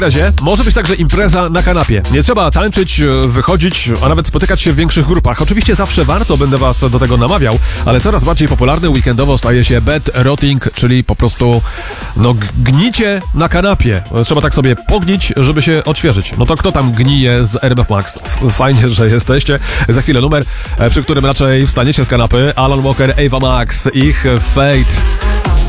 razie może być także impreza na kanapie. Nie trzeba tańczyć, wychodzić, a nawet spotykać się w większych grupach. Oczywiście zawsze warto, będę was do tego namawiał, ale coraz bardziej popularny weekendowo staje się bed rotting, czyli po prostu gnicie na kanapie. Trzeba tak sobie pognić, żeby się odświeżyć. No to kto tam gnije z RMF Max? Fajnie, że jesteście. Za chwilę numer, przy którym raczej wstaniecie z kanapy. Alan Walker, Ava Max, ich Fate.